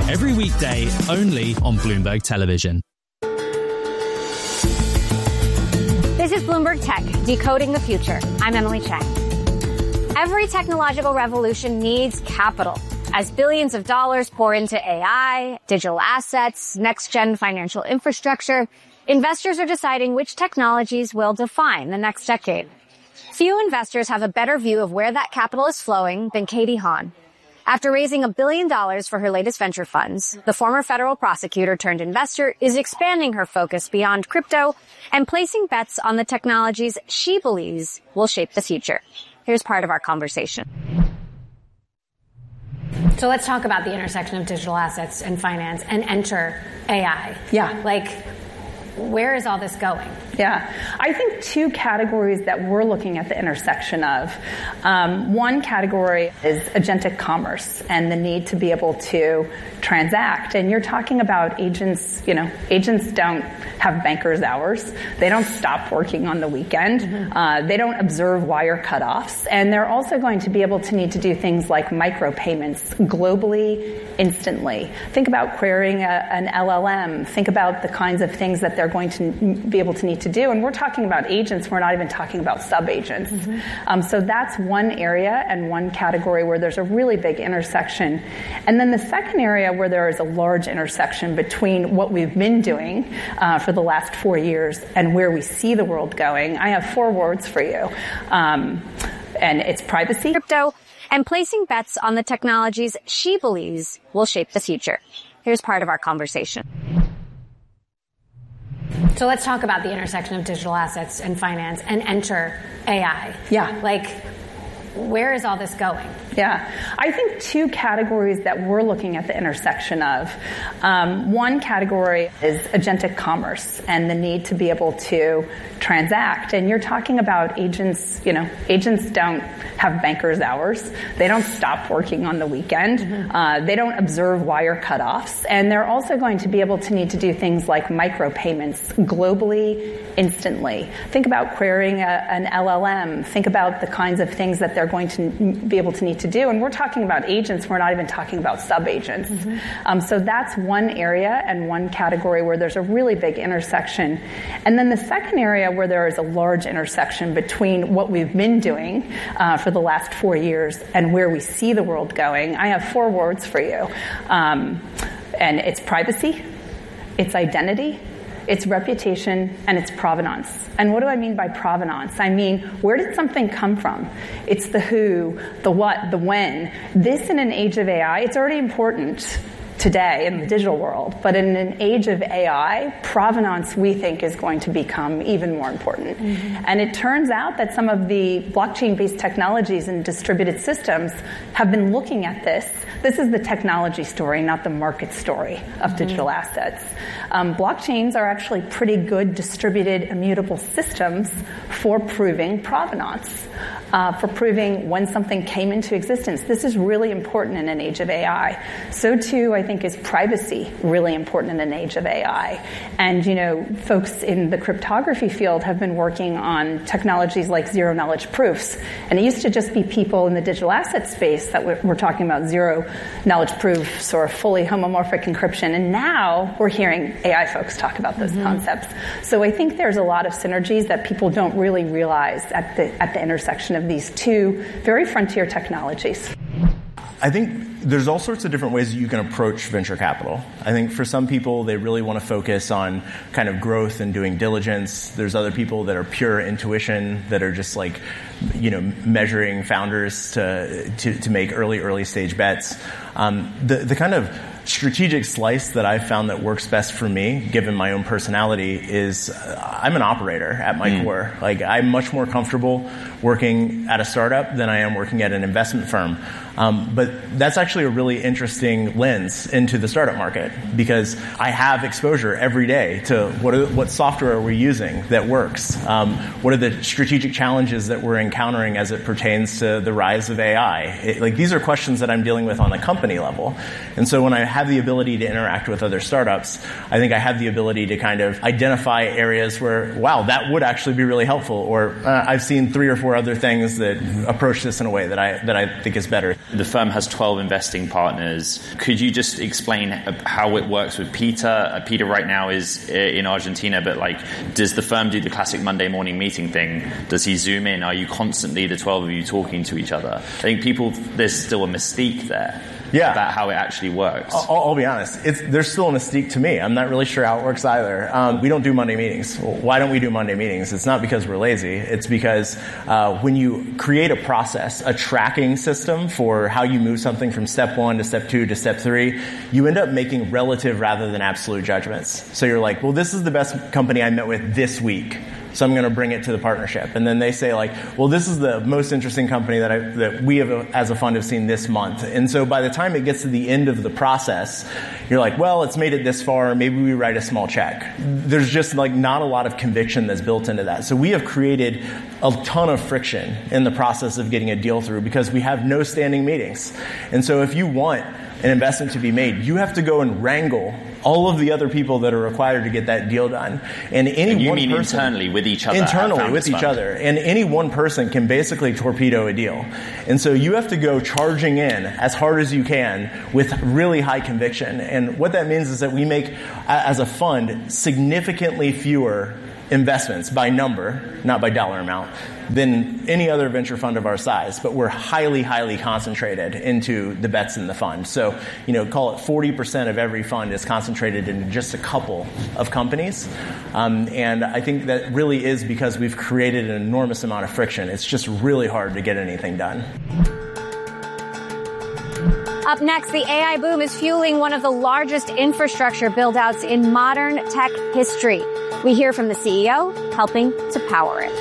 Every weekday, only on Bloomberg Television. This is Bloomberg Tech, decoding the future. I'm Emily Chang. Every technological revolution needs capital. As billions of dollars pour into AI, digital assets, next-gen financial infrastructure, investors are deciding which technologies will define the next decade. Few investors have a better view of where that capital is flowing than Katie Haun. After raising $1 billion for her latest venture funds, the former federal prosecutor turned investor is expanding her focus beyond crypto and placing bets on the technologies she believes will shape the future. Here's part of our conversation. So let's talk about the intersection of digital assets and finance and enter AI. Yeah. Where is all this going? Yeah. I think two categories that we're looking at the intersection of. One category is agentic commerce and the need to be able to transact. And you're talking about agents, agents don't have banker's hours. They don't stop working on the weekend. Mm-hmm. They don't observe wire cutoffs. And they're also going to be able to need to do things like micropayments globally, instantly. Think about querying an LLM. Think about the kinds of things that they're going to be able to need to do. And we're talking about agents. We're not even talking about sub-agents. Mm-hmm. So that's one area and one category where there's a really big intersection. And then the second area where there is a large intersection between what we've been doing for the last 4 years and where we see the world going. I have 4 words for you. And it's privacy, crypto, and placing bets on the technologies she believes will shape the future. Here's part of our conversation. So let's talk about the intersection of digital assets and finance and enter AI. Yeah. Where is all this going? Yeah. I think two categories that we're looking at the intersection of. One category is agentic commerce and the need to be able to transact. And you're talking about agents, agents don't have banker's hours. They don't stop working on the weekend. Mm-hmm. They don't observe wire cutoffs. And they're also going to be able to need to do things like micropayments globally, instantly. Think about querying an LLM. Think about the kinds of things that they're going to be able to need to do. And we're talking about agents. We're not even talking about sub-agents. Mm-hmm. So that's one area and one category where there's a really big intersection. And then the second area where there is a large intersection between what we've been doing for the last 4 years and where we see the world going. I have 4 words for you. And it's privacy, it's identity, it's reputation, and it's provenance. And what do I mean by provenance? I mean, where did something come from? It's the who, the what, the when. This in an age of AI, it's already important today in the digital world, but in an age of AI, provenance, we think, is going to become even more important. Mm-hmm. And it turns out that some of the blockchain-based technologies and distributed systems have been looking at this. This is the technology story, not the market story of digital assets. Blockchains are actually pretty good distributed immutable systems for proving provenance, for proving when something came into existence. This is really important in an age of AI. So too, I think, is privacy really important in an age of AI. And, folks in the cryptography field have been working on technologies like zero-knowledge proofs. And it used to just be people in the digital asset space that were talking about zero-knowledge proofs or fully homomorphic encryption. And now we're hearing AI folks talk about those concepts. So I think there's a lot of synergies that people don't really realize at the intersection of these two very frontier technologies. I think there's all sorts of different ways that you can approach venture capital. I think for some people, they really want to focus on kind of growth and doing diligence. There's other people that are pure intuition, that are just measuring founders to make early stage bets. The kind of strategic slice that I've found that works best for me, given my own personality, is I'm an operator at my core. I'm much more comfortable working at a startup than I am working at an investment firm. But that's actually a really interesting lens into the startup market, because I have exposure every day to what software are we using that works? What are the strategic challenges that we're encountering as it pertains to the rise of AI? These are questions that I'm dealing with on a company level. And so when I have the ability to interact with other startups, I think I have the ability to kind of identify areas where, wow, that would actually be really helpful. Or I've seen 3 or 4 other things that approach this in a way that I think is better. The firm has 12 investing partners. Could you just explain how it works with Peter? Peter right now is in Argentina, but does the firm do the classic Monday morning meeting thing? Does he Zoom in? Are you constantly, the 12 of you, talking to each other? I think there's still a mystique there. Yeah. About how it actually works. I'll be honest. There's still a mystique to me. I'm not really sure how it works either. We don't do Monday meetings. Why don't we do Monday meetings? It's not because we're lazy. It's because when you create a process, a tracking system for how you move something from step 1 to step 2 to step 3, you end up making relative rather than absolute judgments. So you're like, well, this is the best company I met with this week, so I'm going to bring it to the partnership. And then they say well, this is the most interesting company that we have as a fund have seen this month. And so by the time it gets to the end of the process, you're like, well, it's made it this far. Maybe we write a small check. There's just not a lot of conviction that's built into that. So we have created a ton of friction in the process of getting a deal through because we have no standing meetings. And so if you want an investment to be made, you have to go and wrangle all of the other people that are required to get that deal done. And you mean internally with each other? Internally with each other. And any one person can basically torpedo a deal. And so you have to go charging in as hard as you can with really high conviction. And what that means is that we make, as a fund, significantly fewer investments by number, not by dollar amount, than any other venture fund of our size, but we're highly, highly concentrated into the bets in the fund. So, call it 40% of every fund is concentrated in just a couple of companies. And I think that really is because we've created an enormous amount of friction. It's just really hard to get anything done. Up next, the AI boom is fueling one of the largest infrastructure build-outs in modern tech history. We hear from the CEO helping to power it.